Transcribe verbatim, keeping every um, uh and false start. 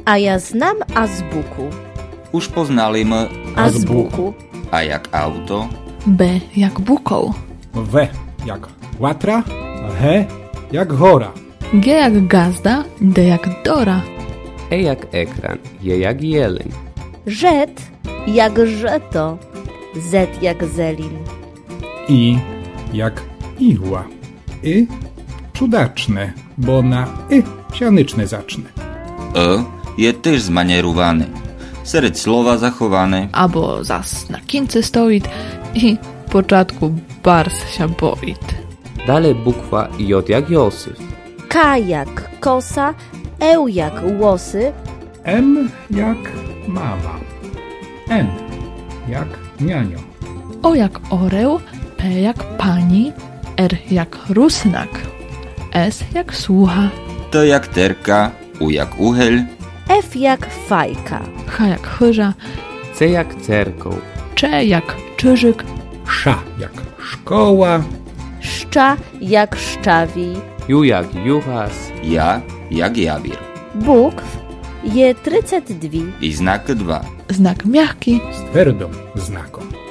A ja znam azbuku. Už poznali m Azbuku. A jak auto? B jak bukoł. W jak łatra, H jak hora. G jak gazda, D jak dora. E jak ekran, J jak jeleń. Rzet jak żeto. Z jak zelin. I jak igła. Y cudaczne, bo na y sianyczne zacznę. E je też zmanierowany. Serед słowa zachowane. Albo zas na kince stoit i początku bars się boit. Dalej bukwa J jak Józef. K jak kosa. E jak łosy. M jak mama. N jak nianio. O jak oreł, P jak pani, R jak rusnak, S jak słucha, T jak terka, U jak uchyl, F jak fajka. H jak chyża, C jak cerkoł. Cze jak czyżyk, Sza jak szkoła. Szcza jak szczawij. Ju jak juchas. ja jak jawir. Bukw je trzydzieści dwa. I znak dwa. znak miachki, Z twardą znaką.